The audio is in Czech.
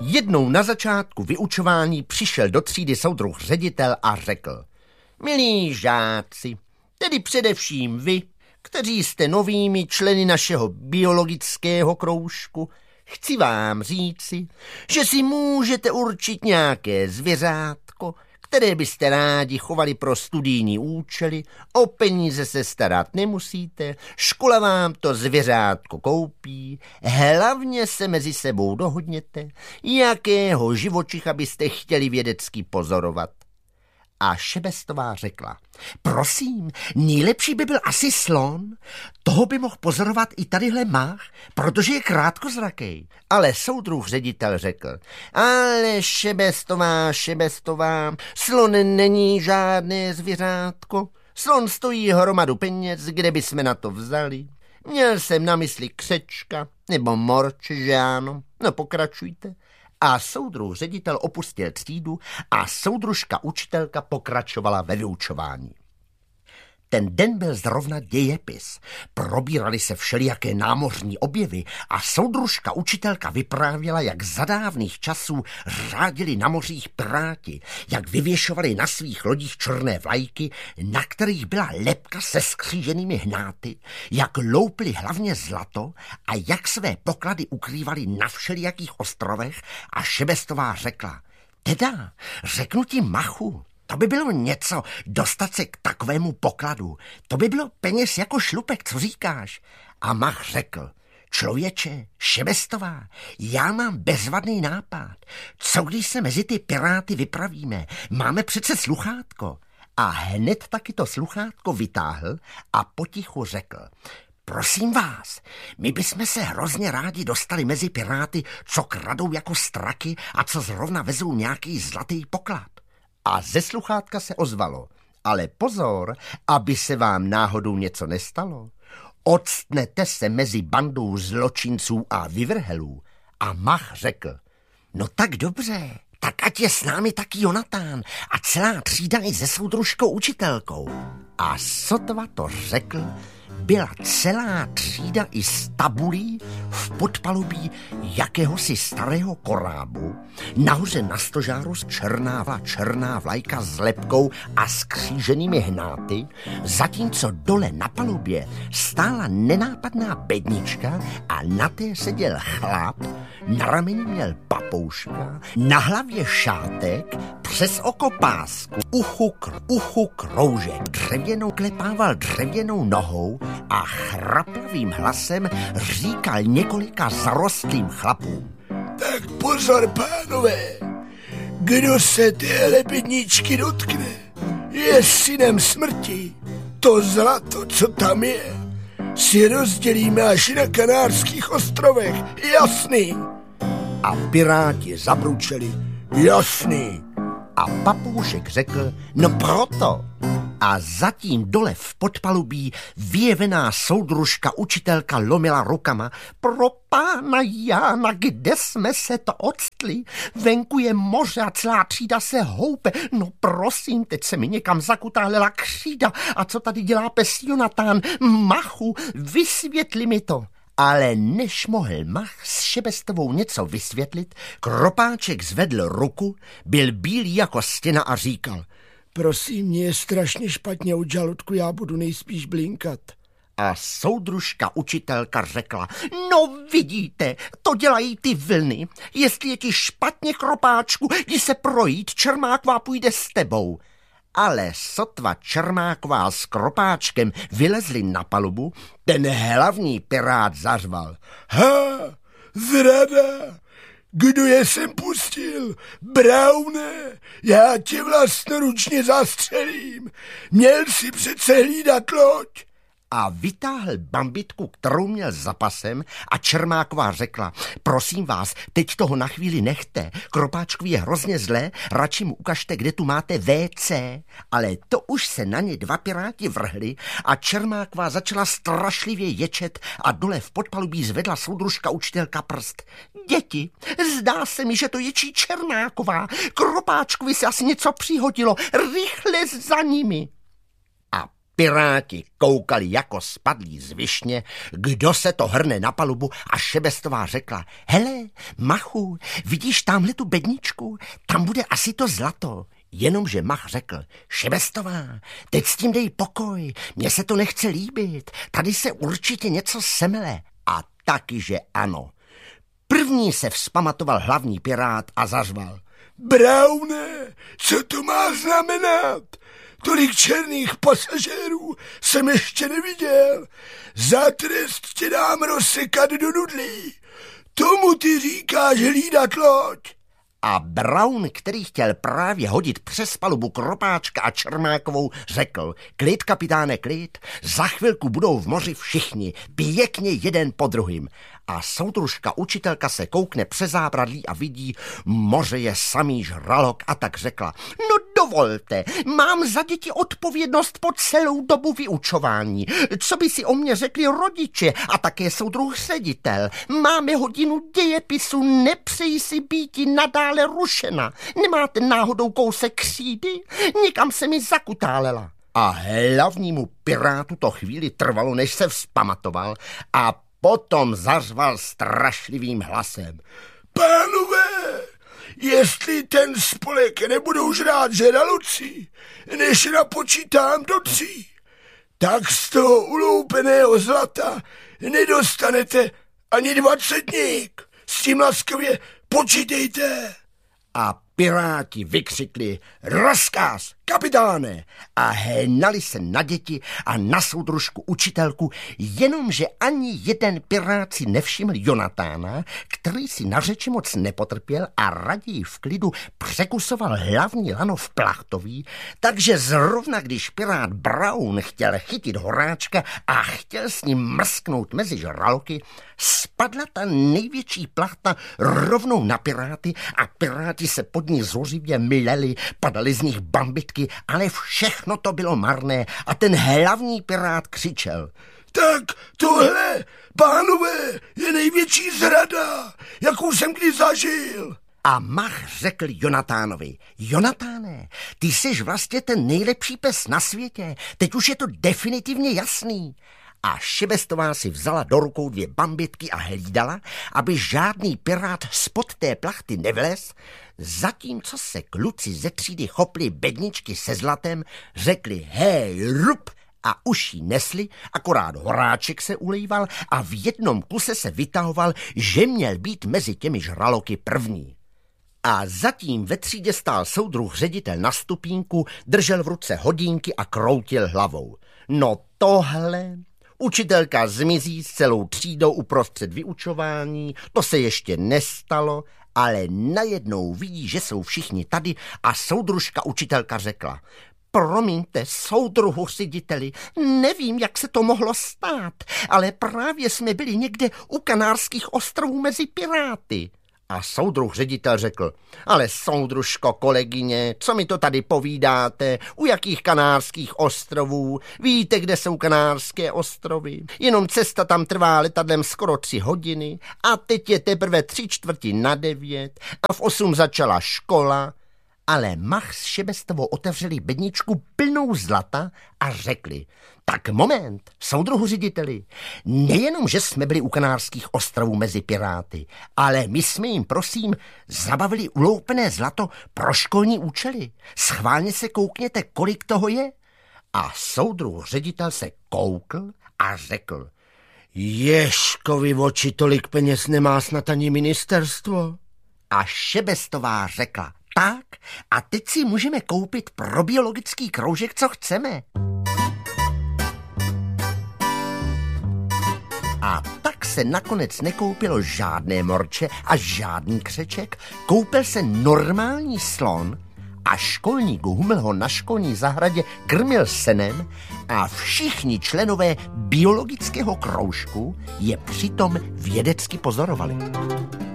Jednou na začátku vyučování přišel do třídy soudruh ředitel a řekl: Milí žáci, tedy především vy, kteří jste novými členy našeho biologického kroužku, chci vám říci, že si můžete určit nějaké zvěřátko, které byste rádi chovali pro studijní účely, o peníze se starat nemusíte, škola vám to zvěřátko koupí, hlavně se mezi sebou dohodněte, jakého živočicha byste chtěli vědecky pozorovat. A Šebestová řekla: Prosím, nejlepší by byl asi slon, toho by mohl pozorovat i tadyhle mách, protože je krátkozraký. Ale soudruh ředitel řekl: Ale Šebestová, slon není žádné zvěřátko, slon stojí hromadu peněz, kde bychom na to vzali. Měl jsem na mysli křečka nebo morč, že ano? No pokračujte. A soudruh ředitel opustil třídu a soudružka učitelka pokračovala ve vyučování. Ten den byl zrovna dějepis. Probírali se všelijaké námořní objevy a soudružka učitelka vyprávěla, jak za dávných časů řádili na mořích piráti, jak vyvěšovali na svých lodích černé vlajky, na kterých byla lebka se skříženými hnáty, jak loupli hlavně zlato a jak své poklady ukrývali na všelijakých ostrovech. A Šebestová řekla: Teda, řeknu ti, Machu, to by bylo něco, dostat se k takovému pokladu. To by bylo peněz jako šlupek, co říkáš? A Mach řekl: Člověče, Šebestová, já mám bezvadný nápad. Co když se mezi ty piráty vypravíme? Máme přece sluchátko. A hned taky to sluchátko vytáhl a potichu řekl: Prosím vás, my bychom se hrozně rádi dostali mezi piráty, co kradou jako straky a co zrovna vezou nějaký zlatý poklad. A ze sluchátka se ozvalo: Ale pozor, aby se vám náhodou něco nestalo. Odstnete se mezi bandou zločinců a vyvrhelů. A Mach řekl: No tak dobře, tak ať je s námi taky Jonatán a celá třída i se soudružkou učitelkou. A sotva to řekl, byla celá třída i s tabulí v podpalubí jakéhosi starého korábu, nahoře na stožáru černá vlajka s lebkou a skříženými hnáty, zatímco dole na palubě stála nenápadná bednička a na té seděl chlap, na rameni měl papouška, na hlavě šátek, přes oko pásku, uchu kroužek, klepával dřevěnou nohou a chraplavým hlasem říkal několika zarostlým chlapům: Tak pozor, pánové, kdo se téhle bedničky dotkne, je synem smrti. To zlato, co tam je, si rozdělíme až na Kanárských ostrovech, jasný? A piráti zabručeli: Jasný. A papoušek řekl: No proto. A zatím dole v podpalubí vyjevená soudružka učitelka lomila rukama: Pro pána Jána, kde jsme se to odstli? Venku je moře a celá třída se houpe. No prosím, teď se mi někam zakutálela křída. A co tady dělá pes Jonatán? Machu, vysvětli mi to. Ale než mohl Mach s Šebestovou něco vysvětlit, Kropáček zvedl ruku, byl bílý jako stěna a říkal: Prosím, mě je strašně špatně od žaludku, já budu nejspíš blinkat. A soudružka učitelka řekla: No vidíte, to dělají ty vlny. Jestli je ti špatně, Kropáčku, jdi se projít, Čermáková půjde s tebou. Ale sotva Čermáková s Kropáčkem vylezli na palubu, ten hlavní pirát zařval: Ha, zrada! Kdo je sem pustil? Browne, já tě vlastnoručně zastřelím. Měl si přece hlídat loď. A vytáhl bambitku, kterou měl za pasem, a Čermáková řekla: Prosím vás, teď toho na chvíli nechte. Kropáčkovi je hrozně zlé, radši mu ukažte, kde tu máte WC. Ale to už se na ně dva piráti vrhli a Čermáková začala strašlivě ječet a dole v podpalubí zvedla soudružka učitelka prst. Děti, zdá se mi, že to ječí Čermáková. Kropáčkovi se asi něco přihodilo, rychle za nimi. A Piráti koukali jako spadlí z višně, kdo se to hrne na palubu a Šebestová řekla: hele, Machu, vidíš tamhle tu bedničku? Tam bude asi to zlato. Jenomže Mach řekl: Šebestová, teď s tím dej pokoj, mně se to nechce líbit, tady se určitě něco semele. A taky, že ano. První se vzpamatoval hlavní pirát a zařval: Browne, co to má znamenat? Tolik černých pasažérů jsem ještě neviděl. Za trest tě dám rozsekat do nudlí. Tomu ty říkáš hlídat loď. A Brown, který chtěl právě hodit přes palubu Kropáčka a Čermákovou, řekl: klid, kapitáne, klid, za chvilku budou v moři všichni, pěkně jeden po druhým. A soudružka učitelka se koukne přes zábradlí a vidí, moře je samý žralok, a tak řekla: no dovolte, mám za děti odpovědnost po celou dobu vyučování. Co by si o mě řekli rodiče a také soudruh ředitel? Máme hodinu dějepisu, nepřeji si býti nadále rušena. Nemáte náhodou kousek křídy? Někam se mi zakutálela. A hlavnímu pirátu to chvíli trvalo, než se vzpamatoval, a potom zařval strašlivým hlasem: Pánové, jestli ten spolek nebudou žrát žraloci, než napočítám do 3, tak z toho uloupeného zlata nedostanete ani 20. S tím laskavě počítejte. A piráti vykřikli: rozkaz, kapitáne! A hnali se na děti a na soudružku učitelku, jenomže ani jeden pirát si nevšiml Jonatána, který si na řeči moc nepotrpěl a raději v klidu překusoval hlavní lano v plachtový, takže zrovna když pirát Brown chtěl chytit Horáčka a chtěl s ním mrsknout mezi žraloky, spadla ta největší plachta rovnou na piráty a piráti se pod ní zuřivě mleli, padaly z nich bambitky, ale všechno to bylo marné a ten hlavní pirát křičel: tak tohle, pánové, je největší zrada, jakou jsem kdy zažil. A Mach řekl Jonatánovi: Jonatáne, ty jsi vlastně ten nejlepší pes na světě, teď už je to definitivně jasný. A Šebestová si vzala do rukou 2 bambitky a hlídala, aby žádný pirát spod té plachty nevlez, zatímco se kluci ze třídy chopli bedničky se zlatem, řekli hej, rup, a už jí nesli, akorát Horáček se ulejval a v jednom kuse se vytahoval, že měl být mezi těmi žraloky první. A zatím ve třídě stál soudruh ředitel na stupínku, držel v ruce hodinky a kroutil hlavou. No tohle... Učitelka zmizí s celou třídou uprostřed vyučování, to se ještě nestalo, ale najednou vidí, že jsou všichni tady a soudružka učitelka řekla: promiňte, soudruhu řediteli, nevím, jak se to mohlo stát, ale právě jsme byli někde u Kanárských ostrovů mezi piráty. A soudruh ředitel řekl: ale soudružko, kolegyně, co mi to tady povídáte? U jakých Kanárských ostrovů? Víte, kde jsou Kanárské ostrovy? Jenom cesta tam trvá letadlem skoro 3 hodiny a teď je teprve 8:45 a v 8 začala škola. Ale Mach s Šebestovou otevřeli bedničku plnou zlata a řekli: tak moment, soudruhu řediteli, nejenom, že jsme byli u Kanárských ostrovů mezi piráty, ale my jsme jim, prosím, zabavili uloupené zlato pro školní účely. Schválně se koukněte, kolik toho je. A soudruh ředitel se koukl a řekl: Ježkovi oči, tolik peněz nemá snad ani ministerstvo. A Šebestová řekla: tak, a teď si můžeme koupit pro biologický kroužek, co chceme. A tak se nakonec nekoupilo žádné morče a žádný křeček, koupil se normální slon a školník Huml ho na školní zahradě krmil senem a všichni členové biologického kroužku je přitom vědecky pozorovali.